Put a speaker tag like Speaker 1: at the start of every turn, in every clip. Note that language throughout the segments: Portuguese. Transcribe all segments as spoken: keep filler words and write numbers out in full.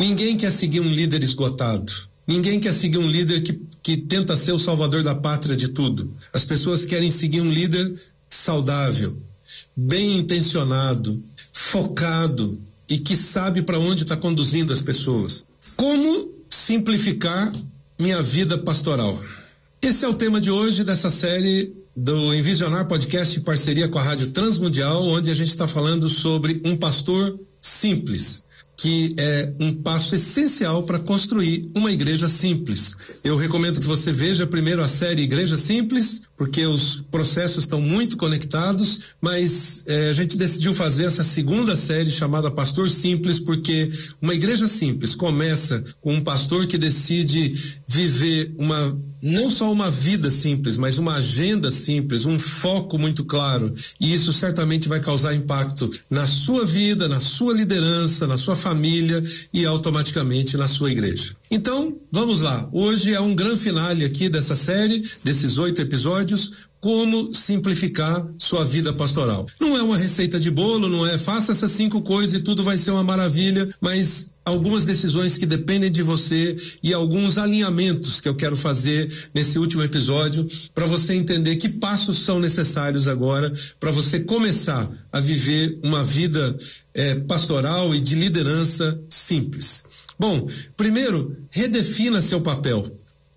Speaker 1: Ninguém quer seguir um líder esgotado. Ninguém quer seguir um líder que, que tenta ser o salvador da pátria de tudo. As pessoas querem seguir um líder saudável, bem intencionado, focado e que sabe para onde está conduzindo as pessoas. Como simplificar minha vida pastoral? Esse é o tema de hoje dessa série do Envisionar Podcast em parceria com a Rádio Transmundial, onde a gente está falando sobre um pastor simples, que é um passo essencial para construir uma igreja simples. Eu recomendo que você veja primeiro a série Igreja Simples, porque os processos estão muito conectados, mas eh, a gente decidiu fazer essa segunda série chamada Pastor Simples, porque uma igreja simples começa com um pastor que decide viver uma, não só uma vida simples, mas uma agenda simples, um foco muito claro, e isso certamente vai causar impacto na sua vida, na sua liderança, na sua família e automaticamente na sua igreja. Então, vamos lá. Hoje é um grande finale aqui dessa série, desses oito episódios, como simplificar sua vida pastoral. Não é uma receita de bolo, não é faça essas cinco coisas e tudo vai ser uma maravilha, mas algumas decisões que dependem de você e alguns alinhamentos que eu quero fazer nesse último episódio para você entender que passos são necessários agora para você começar a viver uma vida eh, pastoral e de liderança simples. Bom, primeiro, redefina seu papel.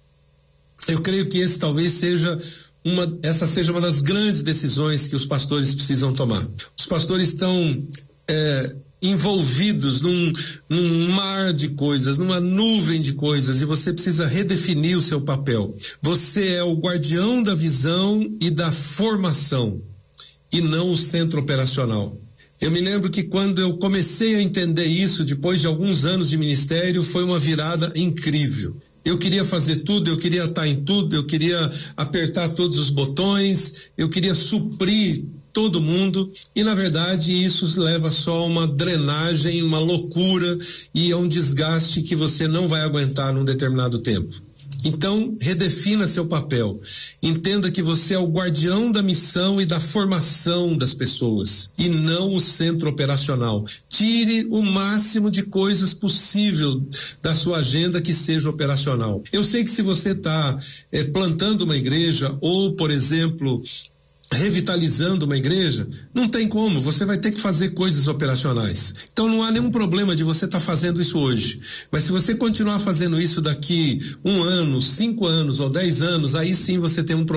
Speaker 1: Eu creio que esse talvez seja uma, essa seja uma das grandes decisões que os pastores precisam tomar. Os pastores estão é, envolvidos num, num mar de coisas, numa nuvem de coisas, e você precisa redefinir o seu papel. Você é o guardião da visão e da formação, e não o centro operacional. Eu me lembro que quando eu comecei a entender isso, depois de alguns anos de ministério, foi uma virada incrível. Eu queria fazer tudo, eu queria estar em tudo, eu queria apertar todos os botões, eu queria suprir todo mundo, e na verdade isso leva só a uma drenagem, uma loucura e a um desgaste que você não vai aguentar num determinado tempo. Então, redefina seu papel. Entenda que você é o guardião da missão e da formação das pessoas, e não o centro operacional. Tire o máximo de coisas possível da sua agenda que seja operacional. Eu sei que se você está eh, plantando uma igreja, ou, por exemplo, revitalizando uma igreja, não tem como, você vai ter que fazer coisas operacionais. Então não há nenhum problema de você estar tá fazendo isso hoje, mas se você continuar fazendo isso daqui um ano, cinco anos ou dez anos, aí sim você tem um problema.